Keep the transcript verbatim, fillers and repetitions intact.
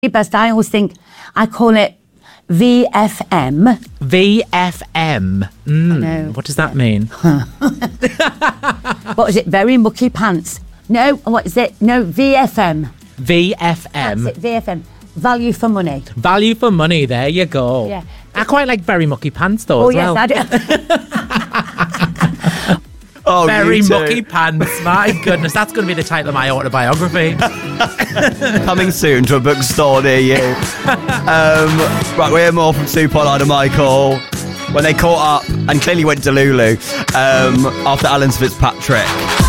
best. I always think, I call it V F M. V F M. Mm, know. what does that mean? What is it? Very mucky pants. No, what is it? No, V F M. V F M. That's it, V F M. Value for money. Value for money, there you go. Yeah. I quite like Very Mucky Pants though Oh, as yes, well. I do. Oh, Very you too. Mucky Pants. My goodness, that's going to be the title of my autobiography. Coming soon to a bookstore near you. um, right, we hear more from Sue Pollard and Michael when they caught up and clearly went to Lulu um, after Alan Fitzpatrick